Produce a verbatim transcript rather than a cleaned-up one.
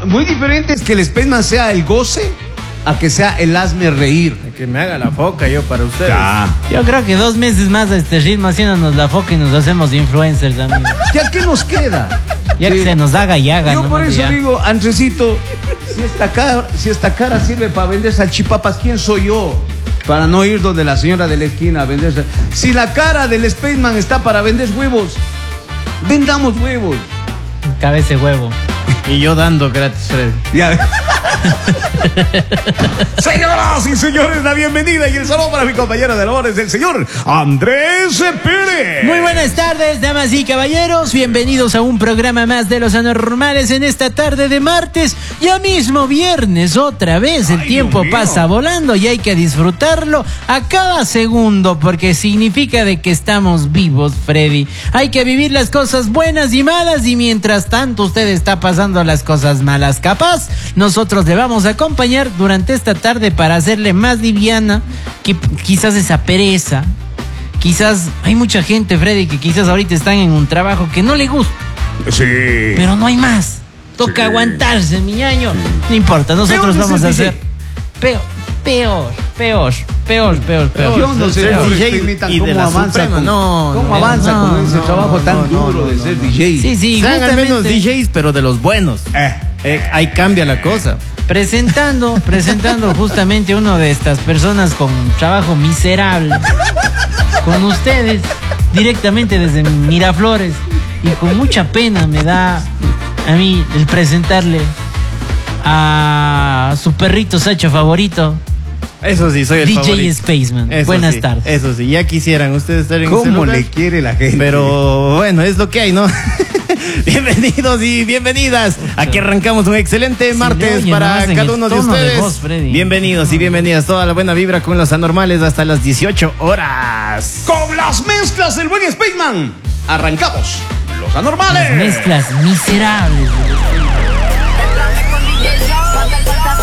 muy diferente es que el Spaceman sea el goce a que sea el hazme reír. Que me haga la foca yo para ustedes. Ya. Yo creo que dos meses más a este ritmo haciéndonos la foca y nos hacemos influencers, amigo. ¿Ya qué nos queda? Ya Sí. que se nos haga y haga. Yo ¿no? por eso Ya. digo, Andresito, si esta, cara, si esta cara sirve para vender salchipapas, ¿quién soy yo? Para no ir donde la señora de la esquina a vender. Si la cara del Spaceman está para vender huevos, vendamos huevos. Cabeza de huevo. Y yo dando gratis, Freddy. Ya. Señoras y señores, la bienvenida y el saludo para mi compañero de labores, el señor Andrés Pérez. Muy buenas tardes, damas y caballeros. Bienvenidos a un programa más de Los Anormales en esta tarde de martes. Ya mismo viernes, otra vez. El Ay, tiempo Dios mío. pasa volando y hay que disfrutarlo a cada segundo porque significa de que estamos vivos, Freddy. Hay que vivir las cosas buenas y malas y mientras tanto usted está pasando las cosas malas. Capaz, nosotros le vamos a acompañar durante esta tarde para hacerle más liviana que quizás esa pereza. Quizás hay mucha gente, Freddy, que quizás ahorita están en un trabajo que no le gusta, Sí. pero no hay más. Toca Sí. aguantarse, mi ñaño. No importa, nosotros Peor de vamos ser a hacer D J. peor, peor, peor, peor, peor, peor. Yo no sé, Ser no D J explicitan y de cómo la avanza, Suprema, con, no, cómo no, avanza no, con ese no, trabajo tan no, no, duro no, de no, ser no. D J. Sí, sí, Sean al menos justamente D Js, pero de los buenos. Eh. Eh, ahí cambia la cosa. presentando, presentando justamente uno de estas personas con trabajo miserable, con ustedes, directamente desde Miraflores, y con mucha pena me da a mí el presentarle a su perrito Sacha favorito, Eso sí, soy el D J favorito. Spaceman. Eso Buenas sí, tardes. Eso sí, ya quisieran ustedes estar en ese ¿Cómo lugar, le quiere la gente? pero bueno, es lo que hay, ¿no? Bienvenidos y bienvenidas. Aquí arrancamos un excelente Sí, martes le oye para nomás en cada el uno de tono de ustedes. voz, Freddy. Bienvenidos y bienvenidas. Toda la buena vibra con los anormales hasta las dieciocho horas. Con las mezclas del buen Spaceman, arrancamos Los Anormales. Las mezclas miserables.